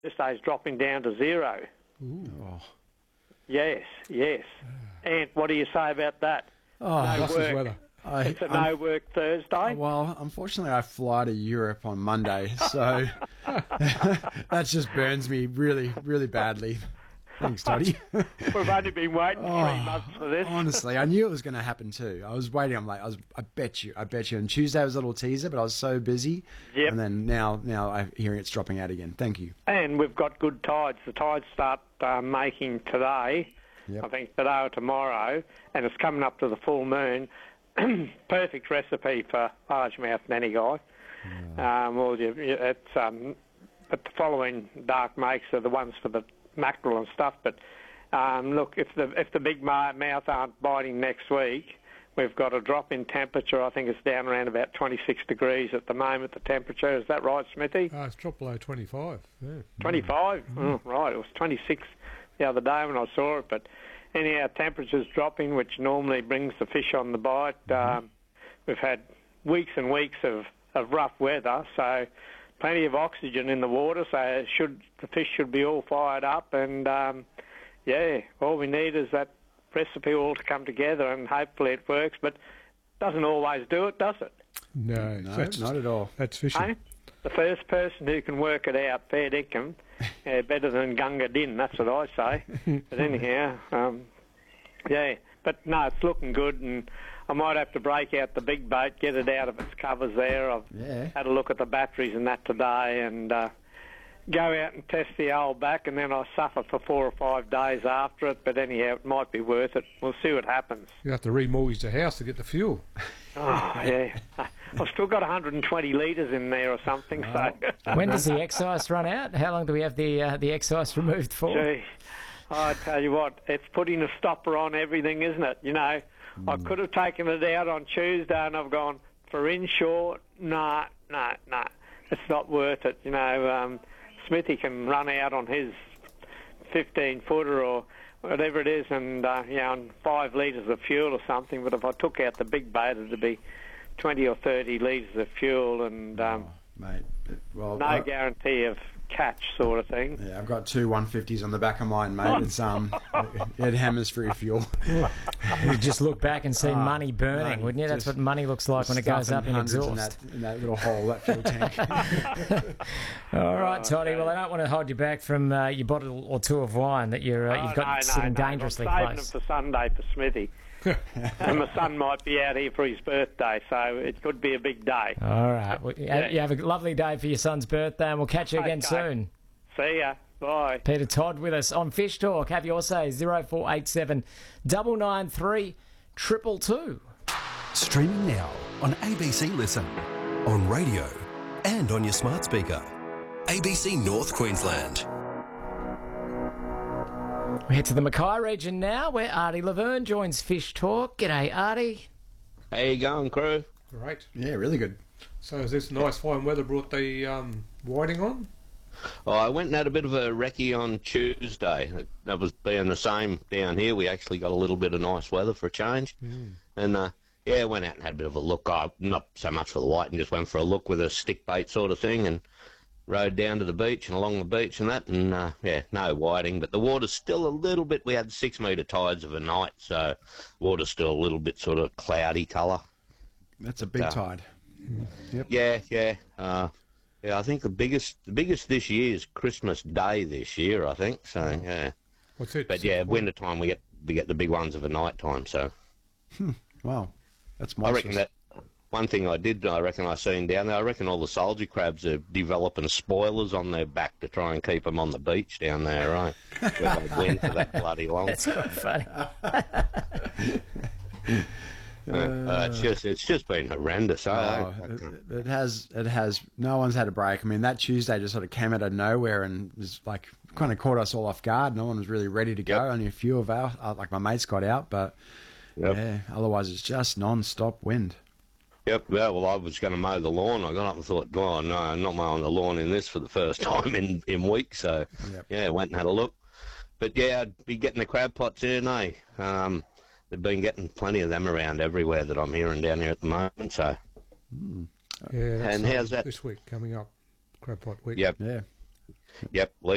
This day's dropping down to 0. Ooh. Oh, Yes. And what do you say about that? Lost his weather. It's a no-work Thursday? well, unfortunately, I fly to Europe on Monday, so that just burns me really, really badly. Thanks, Toddy. We've only been waiting 3 months for this. Honestly, I knew it was going to happen too. I was waiting. I bet you. And Tuesday was a little teaser, but I was so busy. Yep. And then now I'm hearing it's dropping out again. Thank you. And we've got good tides. The tides start making today, Yep. I think today or tomorrow, and it's coming up to the full moon. Perfect recipe for largemouth nanny guy. But the following dark makes are the ones for the mackerel and stuff. But look, if the big mouth aren't biting next week, we've got a drop in temperature. I think it's down around about 26 degrees at the moment, the temperature. Is that right, Smithy? It's dropped below 25. Yeah. 25? Oh, right, it was 26 the other day when I saw it. But anyhow, temperature's dropping, which normally brings the fish on the bite. We've had weeks and weeks of rough weather, so plenty of oxygen in the water, so the fish should be all fired up. And, all we need is that recipe all to come together, and hopefully it works. But doesn't always do it, does it? No, Not at all. That's fishing. Eh? The first person who can work it out, fair dinkum, better than Gunga Din, that's what I say. But anyhow, but no, it's looking good, and I might have to break out the big boat, get it out of its covers there. I've had a look at the batteries and that today, and go out and test the old back, and then I suffer for 4 or 5 days after it. But anyhow, it might be worth it. We'll see what happens. You have to remortgage the house to get the fuel. Oh, yeah. I've still got 120 litres in there or something. So When does the excise run out? How long do we have the excise removed for? Gee, I tell you what, it's putting a stopper on everything, isn't it? You know, I could have taken it out on Tuesday and I've gone, for inshore, nah, it's not worth it. You know, Smithy can run out on his 15-footer or whatever it is and, on 5 litres of fuel or something. But if I took out the big boat, it'd be 20 or 30 litres of fuel and Mate, well, no guarantee of catch sort of thing. Yeah, I've got 2 150s on the back of mine, mate. It's it hammers free fuel. You just look back and see money burning, wouldn't you? That's what money looks like when it goes up in exhaust. In that little hole, that fuel tank. All right, Toddy. Well, I don't want to hold you back from your bottle or 2 of wine that you've got sitting dangerously I'm close. saving them for Sunday for Smithy. And my son might be out here for his birthday, so it could be a big day. All right. Well, you have a lovely day for your son's birthday, and we'll catch you again soon. See ya. Bye. Peter Todd with us on Fish Talk. Have your say, 0487 993 222. Streaming now on ABC Listen, on radio and on your smart speaker. ABC North Queensland. We head to the Mackay region now, where Artie Laverne joins Fish Talk. G'day, Artie. How you going, crew? Great. Yeah, really good. So is this nice fine weather brought the whiting on? Oh, I went and had a bit of a recce on Tuesday. That was being the same down here. We actually got a little bit of nice weather for a change. And, went out and had a bit of a look. Not so much for the whiting, just went for a look with a stick bait sort of thing and rode down to the beach and along the beach and that. And, no whiting. But the water's still a little bit, we had 6 metre tides of a night, so water's still a little bit sort of cloudy colour. That's a big tide. Yep. Yeah. I think the biggest this year is Christmas Day this year, I think. So yeah. What's it? But yeah, winter time we get the big ones of a night time. So Wow, that's I monstrous. reckon that one thing I reckon I seen down there. I reckon all the soldier crabs are developing spoilers on their back to try and keep them on the beach down there, right? Where they win for that bloody long. That's quite funny. It's just been horrendous. It has. No one's had a break. I mean, that Tuesday just sort of came out of nowhere and was like kind of caught us all off guard. No one was really ready to go. Only a few of our, like my mates, got out, but otherwise it's just non-stop wind. Yep, well, I was going to mow the lawn. I got up and thought, oh, no, I'm not mowing the lawn in this for the first time in weeks. So, went and had a look. But, I'd be getting the crab pots in, eh? They've been getting plenty of them around everywhere that I'm hearing down here at the moment. So, Yeah, and how's that? This week coming up, crab pot week. Yep. Yeah. Yep.